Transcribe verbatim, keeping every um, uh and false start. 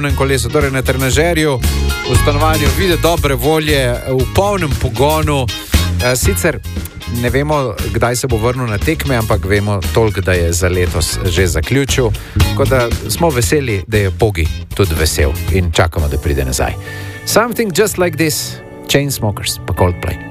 podobnem kolesu, torej na trenažerju, v stanovanju, vide dobre volje, v polnem pogonu. Sicer ne vemo, kdaj se bo vrnil na tekme, ampak vemo toliko, da je za letos že zaključil. Tako da smo veseli, da je Pogi tudi vesel in čakamo, da pride nazaj. Something Just Like This, Chainsmokers, pa Coldplay.